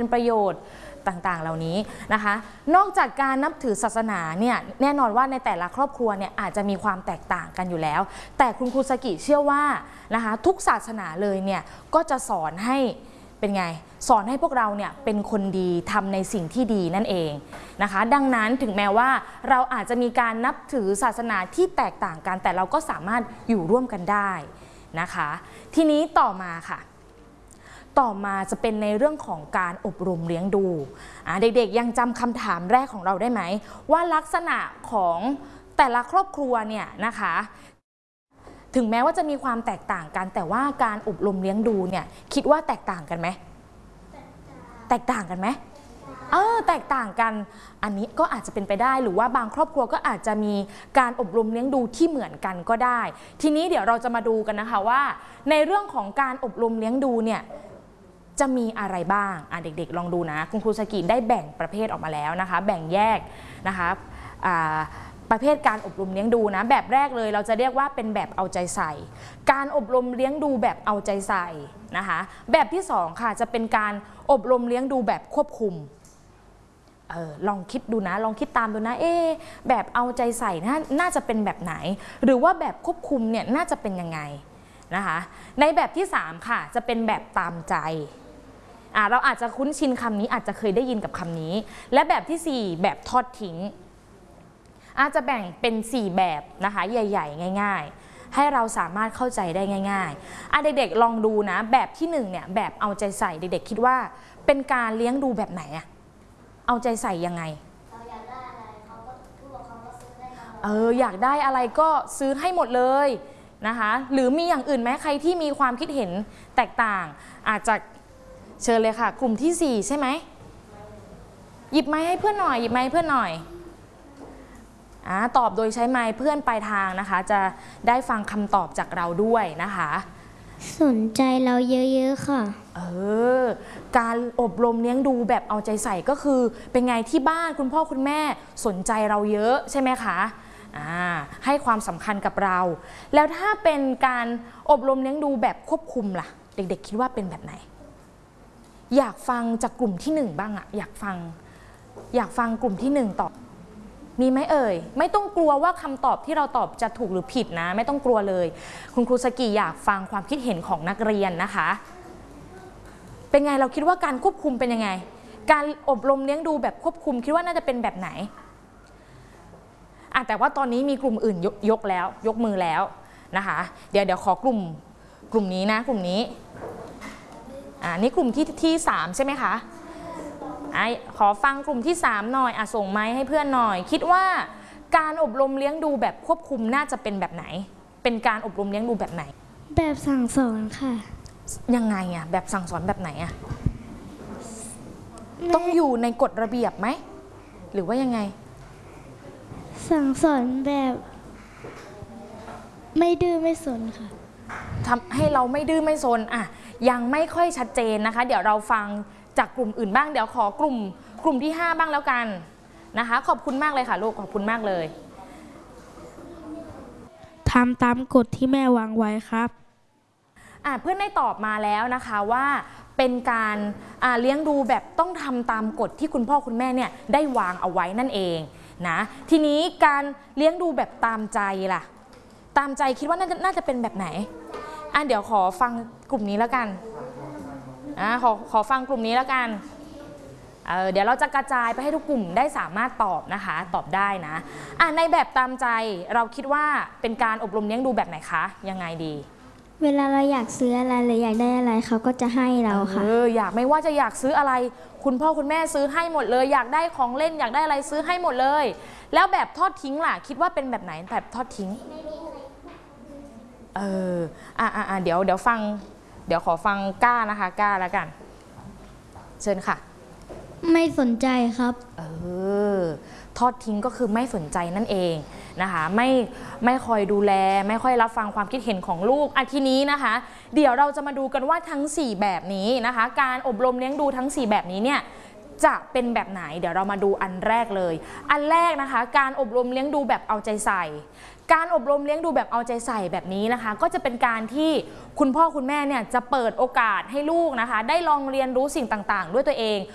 เป็นประโยชน์ต่างๆเหล่านี้นะคะนอกจากการนับถือศาสนาเนี่ยแน่นอนว่าในแต่ละครอบครัวเนี่ยอาจจะมีความแตกต่างกันอยู่แล้วแต่คุณครูสกิเชื่อว่านะคะทุกศาสนาเลยเนี่ยก็จะสอนให้เป็นไงสอนให้พวกเราเนี่ยเป็นคนดีทำในสิ่งที่ดีนั่นเองนะคะดังนั้นถึงแม้ว่าเราอาจจะมีการนับถือศาสนาที่แตกต่างกันแต่เราก็สามารถอยู่ร่วมกันได้นะคะทีนี้ต่อมาค่ะต่อมาจะเป็นในเรื่องของการอบรมเลี้ยงดูเด็กๆยังจำคำถามแรกของเราได้ไหมว่าลักษณะของแต่ละครอบครัวเนี่ยนะคะถึงแม้ว่าจะมีความแตกต่างกันแต่ว่าการอบรมเลี้ยงดูเนี่ยคิดว่าแตกต่างกันไหมแตกต่างกันไหมแตกต่างกันอันนี้ก็อาจจะเป็นไปได้หรือว่าบางครอบครัวก็อาจจะมีการอบรมเลี้ยงดูที่เหมือนกันก็ได้ทีนี้เดี๋ยวเราจะมาดูกันนะคะว่าในเรื่องของการอบรมเลี้ยงดูเนี่ยจะมีอะไรบ้างเด็กๆลองดูนะคุณครูสกิได้แบ่งประเภทออกมาแล้วนะคะแบ่งแยกนะคะประเภทการอบรมเลี้ยงดูนะแบบแรกเลยเราจะเรียกว่าเป็นแบบเอาใจใส่การอบรมเลี้ยงดูแบบเอาใจใส่นะคะแบบที่2ค่ะจะเป็นการอบรมเลี้ยงดูแบบควบคุมลองคิดดูนะลองคิดตามดูนะแบบเอาใจใส่น่าจะเป็นแบบไหนหรือว่าแบบควบคุมเนี่ยน่าจะเป็นยังไงนะคะในแบบที่3ค่ะจะเป็นแบบตามใจเราอาจจะคุ้นชินคำนี้อาจจะเคยได้ยินกับคำนี้และแบบที่4แบบทอดทิ้งอาจจะแบ่งเป็น4แบบนะคะใหญ่ๆง่ายๆให้เราสามารถเข้าใจได้ง่ายๆเด็กๆลองดูนะแบบที่1เนี่ยแบบเอาใจใส่เด็กๆคิดว่าเป็นการเลี้ยงดูแบบไหนเอาใจใส่ยังไงเราอยากได้อะไรเขาก็พูดว่าเขาก็ซื้อให้เราอยากได้อะไรก็ซื้อให้หมดเลยนะคะหรือมีอย่างอื่นไหมใครที่มีความคิดเห็นแตกต่างอาจจะเชิญเลยค่ะกลุ่มที่4ใช่ไหมหยิบไม้ให้เพื่อนหน่อยหยิบไม้ให้เพื่อนหน่อยตอบโดยใช้ไมค์เพื่อนปลายทางนะคะจะได้ฟังคำตอบจากเราด้วยนะคะสนใจเราเยอะๆค่ะการอบรมเลี้ยงดูแบบเอาใจใส่ก็คือเป็นไงที่บ้านคุณพ่อคุณแม่สนใจเราเยอะใช่ไหมคะให้ความสำคัญกับเราแล้วถ้าเป็นการอบรมเลี้ยงดูแบบควบคุมล่ะเด็กๆคิดว่าเป็นแบบไหนอยากฟังจากกลุ่มที่1บ้างอยากฟังกลุ่มที่1ตอบมีไหมไม่ต้องกลัวว่าคำตอบที่เราตอบจะถูกหรือผิดนะไม่ต้องกลัวเลยคุณครูสกิอยากฟังความคิดเห็นของนักเรียนนะคะเป็นไงเราคิดว่าการควบคุมเป็นยังไงการอบรมเลี้ยงดูแบบควบคุมคิดว่าน่าจะเป็นแบบไหนแต่ว่าตอนนี้มีกลุ่มอื่นยกมือแล้วนะคะเดี๋ยวขอกลุ่มนี้นะกลุ่มนี้นี่กลุ่มที่3ใช่ไหมคะขอฟังกลุ่มที่3หน่อยส่งไมค์ให้เพื่อนหน่อยคิดว่าการอบรมเลี้ยงดูแบบควบคุมน่าจะเป็นแบบไหนเป็นการอบรมเลี้ยงดูแบบไหนแบบสั่งสอนค่ะยังไงแบบสั่งสอนแบบไหนต้องอยู่ในกฎระเบียบไหมหรือว่ายังไงสั่งสอนแบบไม่ดื้อไม่สนค่ะทำให้เราไม่ดื้อไม่สนยังไม่ค่อยชัดเจนนะคะเดี๋ยวเราฟังจากกลุ่มอื่นบ้างเดี๋ยวขอกลุ่มที่5บ้างแล้วกันนะคะขอบคุณมากเลยค่ะลูกขอบคุณมากเลยทำตามกฎที่แม่วางไว้ครับเพื่อนได้ตอบมาแล้วนะคะว่าเป็นการเลี้ยงดูแบบต้องทำตามกฎที่คุณพ่อคุณแม่เนี่ยได้วางเอาไว้นั่นเองนะทีนี้การเลี้ยงดูแบบตามใจล่ะตามใจคิดว่าน่าจะเป็นแบบไหนเดี๋ยวขอฟังกลุ่มนี้แล้วกันขอฟังกลุ่มนี้แล้วกันเดี๋ยวเราจะกระจายไปให้ทุกกลุ่มได้สามารถตอบนะคะตอบได้นะในแบบตามใจเราคิดว่าเป็นการอบรมเลี้ยงดูแบบไหนคะยังไงดีเวลาเราอยากซื้ออะไรหรืออยากได้อะไรเขาก็จะให้เราค่ะอยากไม่ว่าจะอยากซื้ออะไรคุณพ่อคุณแม่ซื้อให้หมดเลยอยากได้ของเล่นอยากได้อะไรซื้อให้หมดเลยแล้วแบบทอดทิ้งล่ะคิดว่าเป็นแบบไหนแบบทอดทิ้งเดี๋ยวฟังเดี๋ยวขอฟังก้านะคะก้าแล้วกันเชิญค่ะไม่สนใจครับทอดทิ้งก็คือไม่สนใจนั่นเองนะคะไม่คอยดูแลไม่ค่อยรับฟังความคิดเห็นของลูกทีนี้นะคะเดี๋ยวเราจะมาดูกันว่าทั้ง4แบบนี้นะคะการอบรมเลี้ยงดูทั้ง4แบบนี้เนี่ยจะเป็นแบบไหนเดี๋ยวเรามาดูอันแรกเลยอันแรกนะคะการอบรมเลี้ยงดูแบบเอาใจใส่การอบรมเลี้ยงดูแบบเอาใจใส่แบบนี้นะคะก็จะเป็นการที่คุณพ่อคุณแม่เนี่ยจะเปิดโอกาสให้ลูกนะคะได้ลองเรียนรู้สิ่งต่างๆด้วยตัวเอง